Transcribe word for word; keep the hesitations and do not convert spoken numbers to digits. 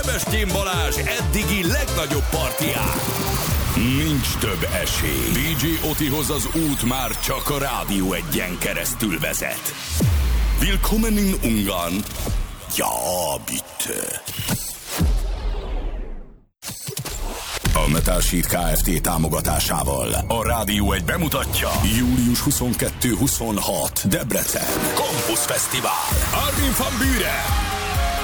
Sebestyén Balázs eddigi legnagyobb partián. Nincs több esély. dé dzsé Otihoz az út már csak a Rádió Egyen keresztül vezet. Willkommen in Ungarn. Ja, bitte. A Metal Sheet Kft. Támogatásával a Rádió egy bemutatja július huszonkettő huszonhat Debrecen Campus Fesztivál. Armin van Buuren,